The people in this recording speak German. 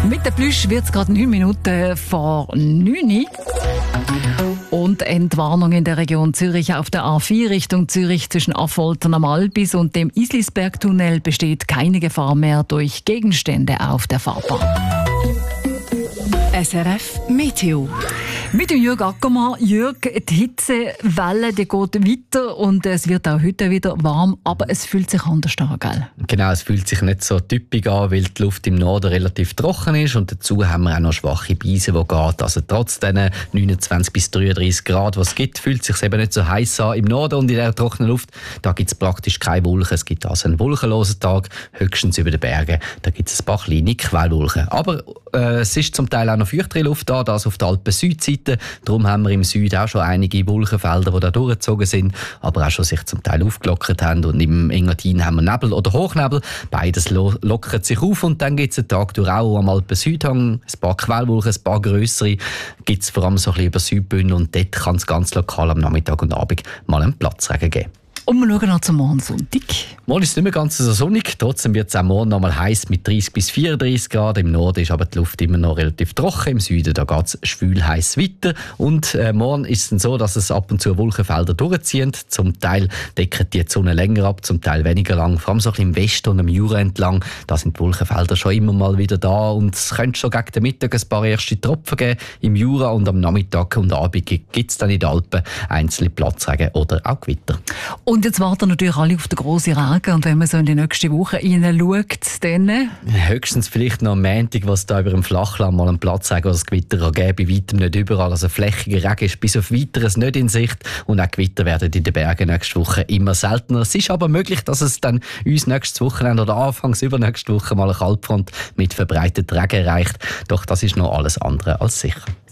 Mit der Plüsch wird es gerade 9 Minuten vor 9 Uhr. Und Entwarnung in der Region Zürich auf der A4 Richtung Zürich zwischen Affoltern am Albis und dem Islisbergtunnel besteht keine Gefahr mehr durch Gegenstände auf der Fahrbahn. SRF Meteo. Mit dem Jürg Ackermann. Jürg, die Hitzewelle die geht weiter und es wird auch heute wieder warm, aber es fühlt sich anders an, gell? Genau, es fühlt sich nicht so typisch an, weil die Luft im Norden relativ trocken ist und dazu haben wir auch noch schwache Beise, die geht. Also trotz diesen 29 bis 33 Grad, was es gibt, fühlt es sich eben nicht so heiß an. Im Norden und in der trockenen Luft, da gibt es praktisch keine Wolken. Es gibt also einen wolkenlosen Tag, höchstens über den Bergen. Da gibt es ein paar kleine Quellwolken. Aber es ist zum Teil auch noch feuchtere Luft da, das auf der Alpen-Südseite. Darum haben wir im Süden auch schon einige Wolkenfelder, die da durchgezogen sind, aber auch schon sich zum Teil aufgelockert haben. Und im Engadin haben wir Nebel oder Hochnebel. Beides lockert sich auf und dann gibt es einen Tag durch auch am Alpen-Südhang. Ein paar Quellwolken, ein paar grössere gibt es vor allem so ein bisschen über Südbühne und dort kann es ganz lokal am Nachmittag und Abend mal einen Platzregen geben. Und wir schauen noch zum Morgen Sonntag. Morgen ist es nicht mehr ganz so sonnig, trotzdem wird es auch morgen noch mal heiß mit 30 bis 34 Grad. Im Norden ist aber die Luft immer noch relativ trocken, im Süden da geht es schwül heiß weiter. Und morgen ist es dann so, dass es ab und zu Wolkenfelder durchziehen. Zum Teil decken die Sonne länger ab, zum Teil weniger lang. Vor allem so ein bisschen im Westen und am Jura entlang, da sind die Wolkenfelder schon immer mal wieder da. Und es könnte schon gegen den Mittag ein paar erste Tropfen geben im Jura und am Nachmittag und Abend gibt es dann in den Alpen einzelne Platzregen oder auch Gewitter. Und jetzt warten natürlich alle auf den grossen Regen. Und wenn man so in die nächste Woche hineinschaut, dann... Höchstens vielleicht noch am Montag, was da über dem Flachland mal einen Platzregen oder das Gewitter geben. Bei weitem nicht überall. Also flächiger Regen ist bis auf Weiteres nicht in Sicht. Und auch Gewitter werden in den Bergen nächste Woche immer seltener. Es ist aber möglich, dass es dann uns nächstes Wochenende oder anfangs übernächste Woche mal eine Kaltfront mit verbreitetem Regen erreicht. Doch das ist noch alles andere als sicher.